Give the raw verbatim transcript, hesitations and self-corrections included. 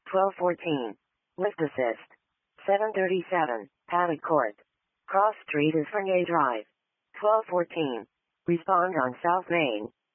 twelve fourteen. Lift assist. seven thirty-seven. Paddock Court. Cross Street is Fournier Drive. twelve fourteen. Respond on South Main.